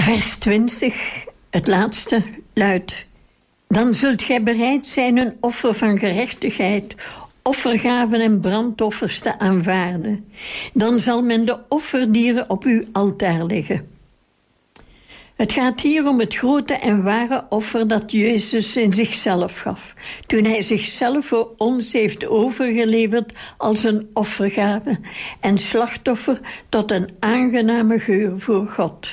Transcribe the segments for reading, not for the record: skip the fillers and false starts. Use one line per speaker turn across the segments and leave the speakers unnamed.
Vers 20, het laatste, luidt: Dan zult gij bereid zijn een offer van gerechtigheid, offergaven en brandoffers te aanvaarden. Dan zal men de offerdieren op uw altaar leggen. Het gaat hier om het grote en ware offer dat Jezus in zichzelf gaf, toen hij zichzelf voor ons heeft overgeleverd als een offergave en slachtoffer tot een aangename geur voor God.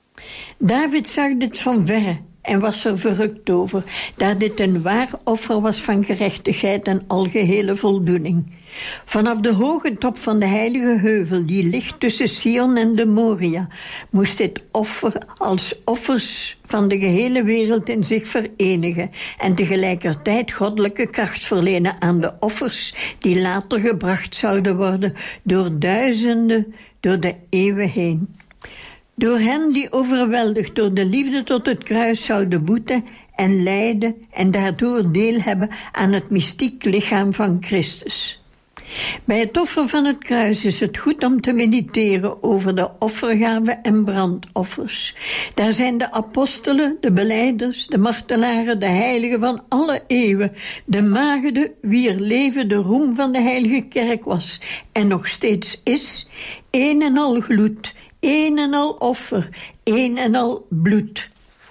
David zag dit van verre en was er verrukt over, daar dit een waar offer was van gerechtigheid en algehele voldoening. Vanaf de hoge top van de heilige heuvel, die ligt tussen Sion en de Moria, moest dit offer als offers van de gehele wereld in zich verenigen en tegelijkertijd goddelijke kracht verlenen aan de offers die later gebracht zouden worden door duizenden door de eeuwen heen. Door hen die overweldigd door de liefde tot het kruis zouden boeten en lijden en daardoor deel hebben aan het mystiek lichaam van Christus. Bij het offer van het kruis is het goed om te mediteren over de offergaven en brandoffers. Daar zijn de apostelen, de belijders, de martelaren, de heiligen van alle eeuwen, de maagden wier leven de roem van de heilige kerk was en nog steeds is, een en al gloed, een en al offer, een en al bloed.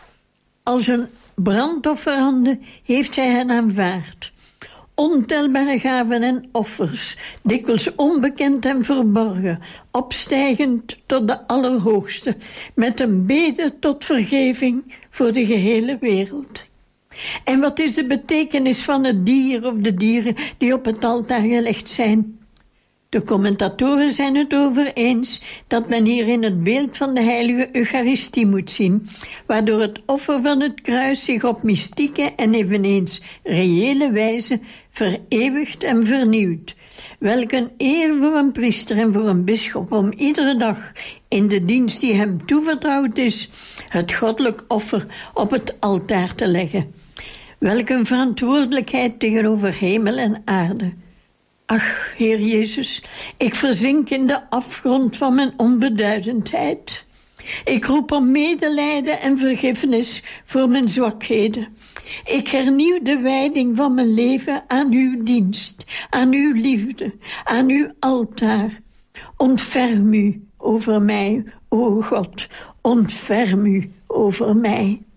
Als een brandofferhande heeft hij hen aanvaard. Ontelbare gaven en offers, dikwijls onbekend en verborgen, opstijgend tot de Allerhoogste, met een bede tot vergeving voor de gehele wereld. En wat is de betekenis van het dier of de dieren die op het altaar gelegd zijn? De commentatoren zijn het over eens dat men hier in het beeld van de heilige Eucharistie moet zien, waardoor het offer van het kruis zich op mystieke en eveneens reële wijze vereeuwigt en vernieuwt. Welk een eer voor een priester en voor een bisschop om iedere dag in de dienst die hem toevertrouwd is, het goddelijk offer op het altaar te leggen. Welk een verantwoordelijkheid tegenover hemel en aarde. Ach, Heer Jezus, ik verzink in de afgrond van mijn onbeduidendheid. Ik roep om medelijden en vergiffenis voor mijn zwakheden. Ik hernieuw de wijding van mijn leven aan uw dienst, aan uw liefde, aan uw altaar. Ontferm u over mij, o God, ontferm u over mij.